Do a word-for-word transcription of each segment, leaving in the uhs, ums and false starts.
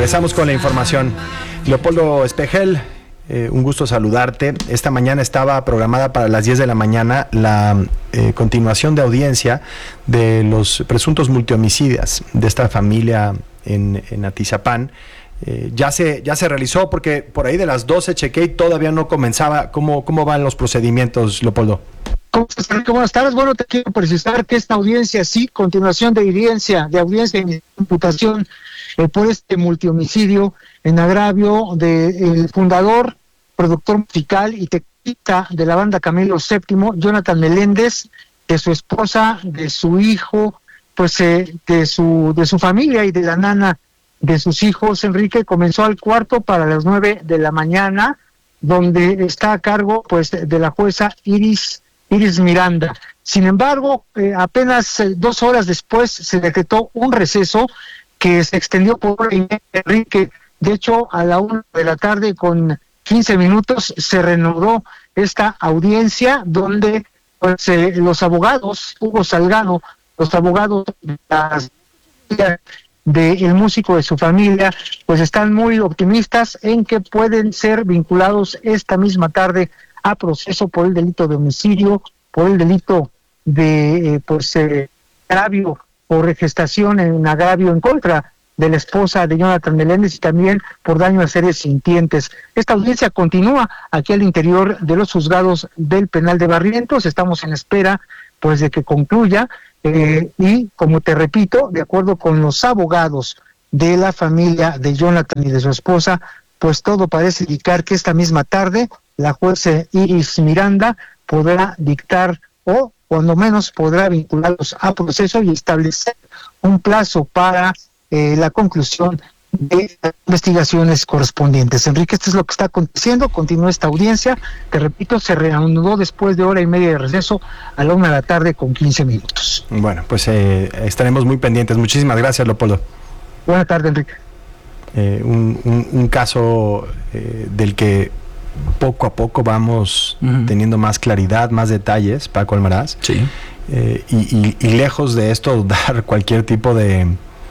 regresamos con la información. Leopoldo Espejel, eh, un gusto saludarte. Esta mañana estaba programada para las diez de la mañana la eh, continuación de audiencia de los presuntos multihomicidas de esta familia en, en Atizapán. Eh, ya se ya se realizó porque por ahí de las doce chequé y todavía no comenzaba. ¿Cómo, cómo van los procedimientos, Leopoldo? ¿Cómo estás, Enrique? Buenas tardes. Bueno, te quiero precisar que esta audiencia, sí, continuación de audiencia, de audiencia de imputación eh, por este multihomicidio en agravio del fundador, productor musical y teclista de la banda Camilo séptimo, Jonathan Meléndez, de su esposa, de su hijo, pues eh, de su de su familia y de la nana de sus hijos. Enrique, comenzó al cuarto para las nueve de la mañana, donde está a cargo pues de la jueza Iris Iris Miranda. Sin embargo, eh, apenas eh, dos horas después se decretó un receso que se extendió por hora y media, Enrique. De hecho, a la una de la tarde con quince minutos se reanudó esta audiencia donde pues eh, los abogados, Hugo Salgado, los abogados de las del músico de su familia, pues están muy optimistas en que pueden ser vinculados esta misma tarde a proceso por el delito de homicidio, por el delito de eh, pues eh, agravio por gestación en agravio en contra de la esposa de Jonathan Meléndez y también por daño a seres sintientes. Esta audiencia continúa aquí al interior de los juzgados del penal de Barrientos. Estamos en espera pues de que concluya eh, y, como te repito, de acuerdo con los abogados de la familia de Jonathan y de su esposa, pues todo parece indicar que esta misma tarde la jueza Iris Miranda podrá dictar o cuando menos podrá vincularlos a proceso y establecer un plazo para eh, la conclusión de las investigaciones correspondientes. Enrique, esto es lo que está aconteciendo. Continúa esta audiencia, te repito, se reanudó después de hora y media de receso a la una de la tarde con quince minutos. Bueno, pues eh, estaremos muy pendientes. Muchísimas gracias, Leopoldo. Buenas tardes, Enrique. Eh, un, un, un caso eh, del que poco a poco vamos uh-huh. teniendo más claridad, más detalles, Paco Almaraz. Sí. Eh, y, y, y lejos de esto dar cualquier tipo de,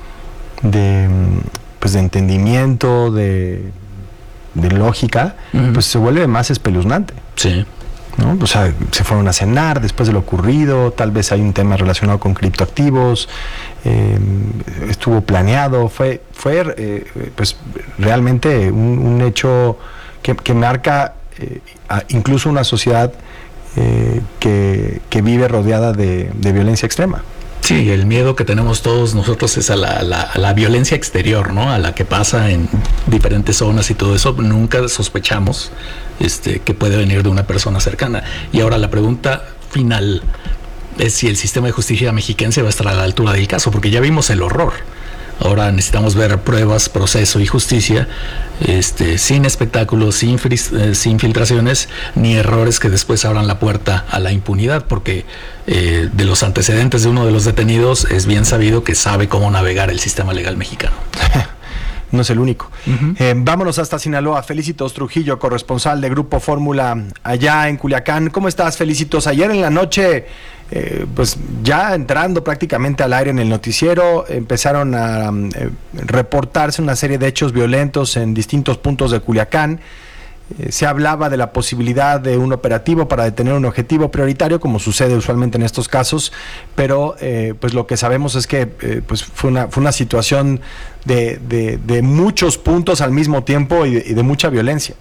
de pues de entendimiento, de, de lógica, uh-huh. pues se vuelve más espeluznante. Sí. ¿No? O sea, se fueron a cenar después de lo ocurrido, tal vez hay un tema relacionado con criptoactivos, eh, estuvo planeado, fue, fue eh, pues realmente un, un hecho que, que marca eh, a, incluso una sociedad eh, que, que vive rodeada de, de violencia extrema. Sí, el miedo que tenemos todos nosotros es a la, a la, a la violencia exterior, ¿no? A la que pasa en diferentes zonas y todo eso. Nunca sospechamos este, que puede venir de una persona cercana. Y ahora la pregunta final es si el sistema de justicia mexiquense va a estar a la altura del caso, porque ya vimos el horror. Ahora necesitamos ver pruebas, proceso y justicia, este, sin espectáculos, sin, eh, sin filtraciones, ni errores que después abran la puerta a la impunidad, porque eh, de los antecedentes de uno de los detenidos es bien sabido que sabe cómo navegar el sistema legal mexicano. No es el único. Uh-huh. Eh, vámonos hasta Sinaloa. Felicitos Trujillo, corresponsal de Grupo Fórmula allá en Culiacán. ¿Cómo estás, Felicitos? Ayer en la noche, eh, pues ya entrando prácticamente al aire en el noticiero, empezaron a eh, reportarse una serie de hechos violentos en distintos puntos de Culiacán. Eh, se hablaba de la posibilidad de un operativo para detener un objetivo prioritario, como sucede usualmente en estos casos, pero eh, pues lo que sabemos es que eh, pues fue una fue una situación de, de, de muchos puntos al mismo tiempo y de, y de mucha violencia.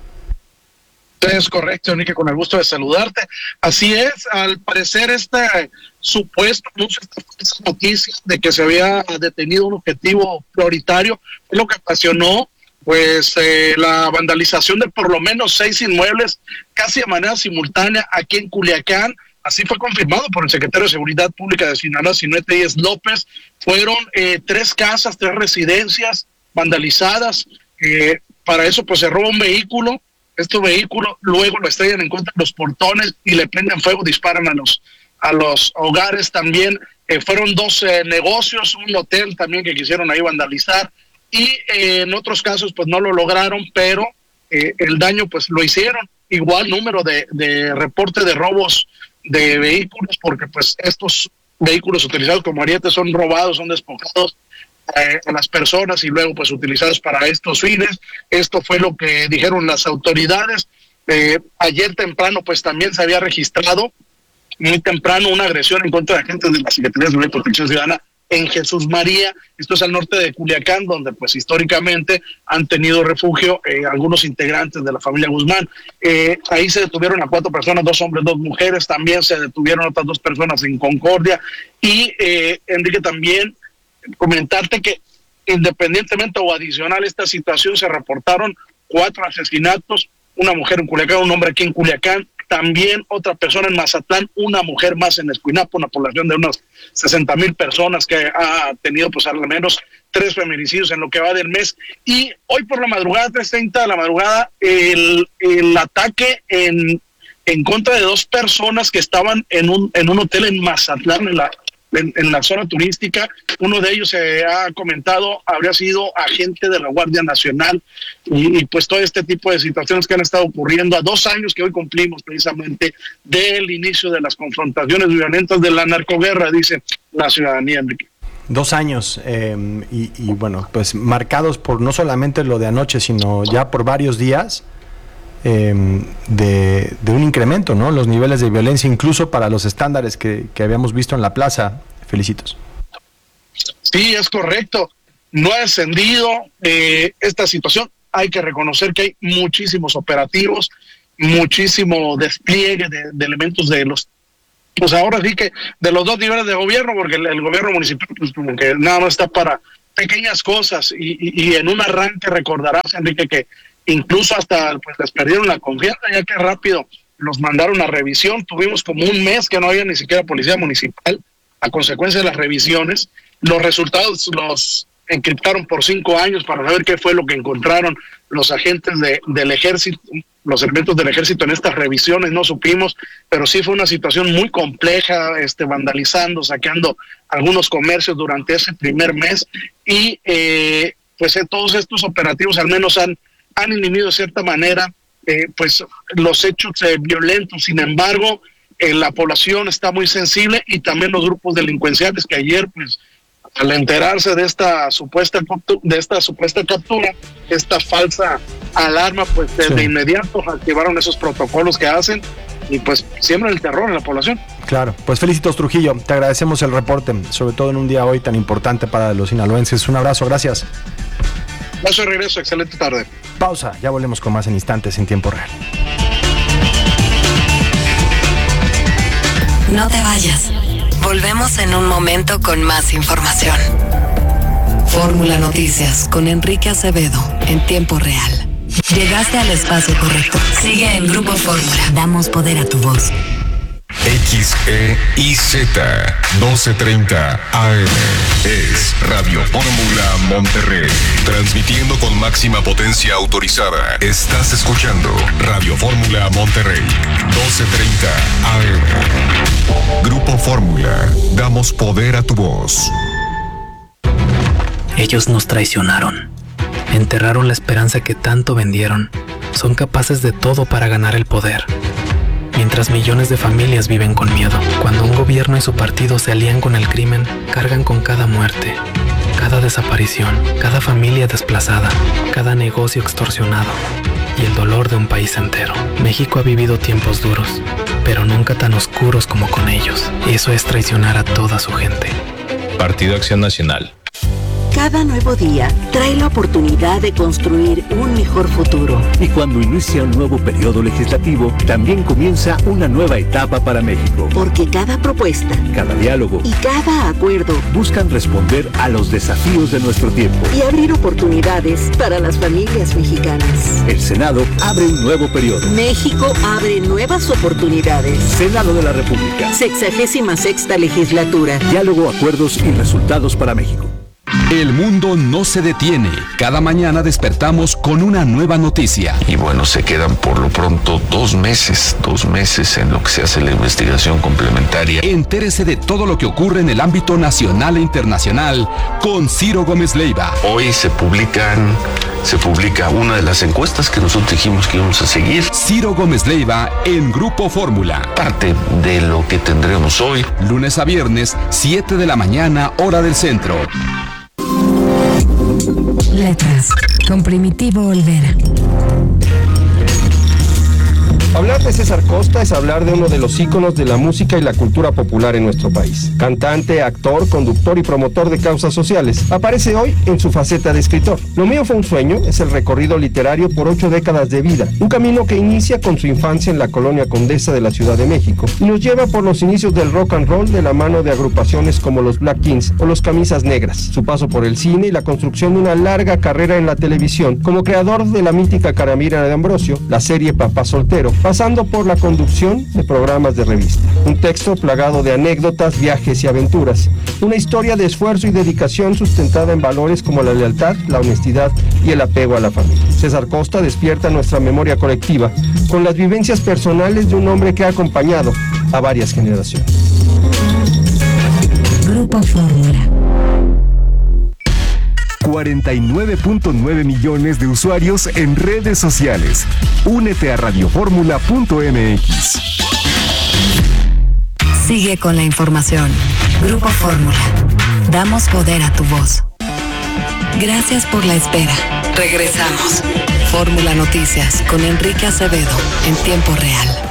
Es correcto, Enrique, con el gusto de saludarte. Así es, al parecer este supuesto anuncio, esta noticia de que se había detenido un objetivo prioritario, fue lo que ocasionó pues eh, la vandalización de por lo menos seis inmuebles casi de manera simultánea aquí en Culiacán. Así fue confirmado por el secretario de Seguridad Pública de Sinaloa, Sinué Tellez López. Fueron eh, tres casas, tres residencias vandalizadas. Eh, para eso pues se roba un vehículo. Este vehículo luego lo estrellan en contra de los portones y le prenden fuego, disparan a los a los hogares también. Eh, fueron dos eh, negocios, un hotel también que quisieron ahí vandalizar. Y eh, en otros casos pues no lo lograron, pero eh, el daño pues lo hicieron. Igual número de, de reporte de robos de vehículos, porque pues estos vehículos utilizados como arietes son robados, son despojados eh, a las personas y luego pues utilizados para estos fines. Esto fue lo que dijeron las autoridades. Eh, ayer temprano pues también se había registrado muy temprano una agresión en contra de agentes de la Secretaría de Seguridad y Protección Ciudadana en Jesús María. Esto es al norte de Culiacán, donde pues históricamente han tenido refugio eh, algunos integrantes de la familia Guzmán. Eh, ahí se detuvieron a cuatro personas, dos hombres, dos mujeres. También se detuvieron otras dos personas en Concordia. Y eh, Enrique, también comentarte que independientemente o adicional a esta situación, se reportaron cuatro asesinatos, una mujer en Culiacán, un hombre aquí en Culiacán, también otra persona en Mazatlán, una mujer más en Escuinapa, una población de unas sesenta mil personas que ha tenido pues al menos tres feminicidios en lo que va del mes. Y hoy por la madrugada, tres treinta de la madrugada, el, el ataque en, en contra de dos personas que estaban en un, en un hotel en Mazatlán, en la En, en la zona turística. Uno de ellos se ha comentado habría sido agente de la Guardia Nacional y, y pues todo este tipo de situaciones que han estado ocurriendo a dos años que hoy cumplimos precisamente del inicio de las confrontaciones violentas de la narcoguerra, dice la ciudadanía, Enrique. Dos años eh, y, y bueno, pues marcados por no solamente lo de anoche, sino ya por varios días eh, de, de un incremento, ¿no? Los niveles de violencia, incluso para los estándares que, que habíamos visto en la plaza. Felicitos. Sí, es correcto. No ha descendido eh, esta situación. Hay que reconocer que hay muchísimos operativos, muchísimo despliegue de, de elementos de los, pues ahora sí que de los dos niveles de gobierno, porque el, el gobierno municipal pues como que nada más está para pequeñas cosas y, y, y en un arranque recordarás, Enrique, que incluso hasta pues les perdieron la confianza, ya que rápido los mandaron a revisión. Tuvimos como un mes que no había ni siquiera policía municipal a consecuencia de las revisiones. Los resultados los encriptaron por cinco años para saber qué fue lo que encontraron los agentes de, del ejército, los elementos del ejército en estas revisiones. No supimos, pero sí fue una situación muy compleja, este, vandalizando, saqueando algunos comercios durante ese primer mes y eh, pues eh, todos estos operativos al menos han han inhibido de cierta manera eh, pues los hechos eh, violentos. Sin embargo, eh, la población está muy sensible y también los grupos delincuenciales que ayer pues al enterarse de esta supuesta de esta supuesta captura, esta falsa alarma, pues de, sí. de inmediato activaron esos protocolos que hacen y pues siembran el terror en la población. Claro, pues Felicitos Trujillo, te agradecemos el reporte, sobre todo en un día hoy tan importante para los sinaloenses. Un abrazo, gracias. Paso de regreso, excelente tarde. Pausa, ya volvemos con más en instantes en tiempo real. No te vayas. Volvemos en un momento con más información. Fórmula Noticias con Enrique Acevedo en tiempo real. Llegaste al espacio correcto. Sigue en Grupo Fórmula. Damos poder a tu voz. X E I Z doce treinta A M es Radio Fórmula Monterrey, transmitiendo con máxima potencia autorizada. Estás escuchando Radio Fórmula Monterrey, doce treinta A M. Grupo Fórmula, damos poder a tu voz. Ellos nos traicionaron, enterraron la esperanza que tanto vendieron. Son capaces de todo para ganar el poder. Mientras millones de familias viven con miedo, cuando un gobierno y su partido se alían con el crimen, cargan con cada muerte, cada desaparición, cada familia desplazada, cada negocio extorsionado y el dolor de un país entero. México ha vivido tiempos duros, pero nunca tan oscuros como con ellos. Eso es traicionar a toda su gente. Partido Acción Nacional. Cada nuevo día trae la oportunidad de construir un mejor futuro. Y cuando inicia un nuevo periodo legislativo, también comienza una nueva etapa para México. Porque cada propuesta, cada diálogo y cada acuerdo buscan responder a los desafíos de nuestro tiempo y abrir oportunidades para las familias mexicanas. El Senado abre un nuevo periodo. México abre nuevas oportunidades. Senado de la República. Sexagésima sexta legislatura. Diálogo, acuerdos y resultados para México. El mundo no se detiene. Cada mañana despertamos con una nueva noticia. Y bueno, se quedan por lo pronto dos meses, dos meses en lo que se hace la investigación complementaria. Entérese de todo lo que ocurre en el ámbito nacional e internacional con Ciro Gómez Leiva. Hoy se publican, se publica una de las encuestas que nosotros dijimos que íbamos a seguir. Ciro Gómez Leiva en Grupo Fórmula. Parte de lo que tendremos hoy. Lunes a viernes, siete de la mañana, hora del centro. Letras, con Primitivo Olvera. Hablar de César Costa es hablar de uno de los íconos de la música y la cultura popular en nuestro país. Cantante, actor, conductor y promotor de causas sociales. Aparece hoy en su faceta de escritor. Lo mío fue un sueño es el recorrido literario por ocho décadas de vida. Un camino que inicia con su infancia en la colonia Condesa de la Ciudad de México y nos lleva por los inicios del rock and roll de la mano de agrupaciones como los Black Kings o los Camisas Negras. Su paso por el cine y la construcción de una larga carrera en la televisión como creador de la mítica Caramira de Ambrosio, la serie Papá Soltero, pasando por la conducción de programas de revista. Un texto plagado de anécdotas, viajes y aventuras. Una historia de esfuerzo y dedicación sustentada en valores como la lealtad, la honestidad y el apego a la familia. César Costa despierta nuestra memoria colectiva con las vivencias personales de un hombre que ha acompañado a varias generaciones. Grupo Fórmula. cuarenta y nueve punto nueve millones de usuarios en redes sociales. Únete a radioformula punto m x. Sigue con la información. Grupo Fórmula. Damos poder a tu voz. Gracias por la espera. Regresamos. Fórmula Noticias con Enrique Acevedo en tiempo real.